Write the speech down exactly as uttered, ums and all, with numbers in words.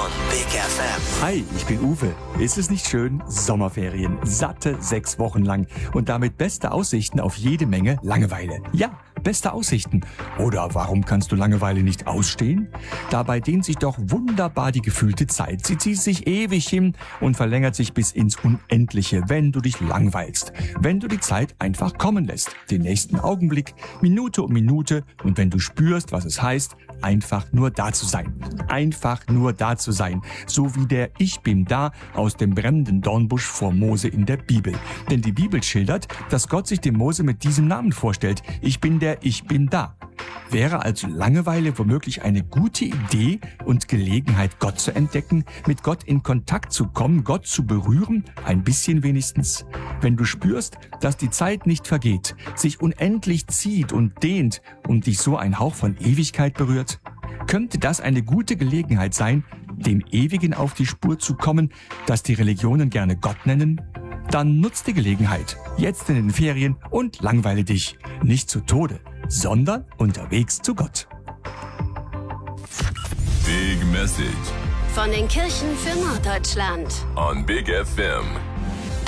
on Big F M. Hi, ich bin Uwe. Ist es nicht schön? Sommerferien, satte sechs Wochen lang und damit beste Aussichten auf jede Menge Langeweile. Ja, beste Aussichten. Oder warum kannst du Langeweile nicht ausstehen? Dabei dehnt sich doch wunderbar die gefühlte Zeit. Sie zieht sich ewig hin und verlängert sich bis ins Unendliche, wenn du dich langweilst. Wenn du die Zeit einfach kommen lässt. Den nächsten Augenblick, Minute um Minute und wenn du spürst, was es heißt, einfach nur da zu sein. Einfach nur da zu sein. So wie der Ich bin da aus dem brennenden Dornbusch vor Mose in der Bibel. Denn die Bibel schildert, dass Gott sich dem Mose mit diesem Namen vorstellt. Ich bin der Ich bin da. Wäre also Langeweile womöglich eine gute Idee und Gelegenheit, Gott zu entdecken, mit Gott in Kontakt zu kommen, Gott zu berühren, ein bisschen wenigstens? Wenn du spürst, dass die Zeit nicht vergeht, sich unendlich zieht und dehnt und dich so ein Hauch von Ewigkeit berührt, könnte das eine gute Gelegenheit sein, dem Ewigen auf die Spur zu kommen, das die Religionen gerne Gott nennen? Dann nutz die Gelegenheit, jetzt in den Ferien und langweile dich, nicht zu Tode, sondern unterwegs zu Gott. Big Message von den Kirchen für Norddeutschland on Big F M.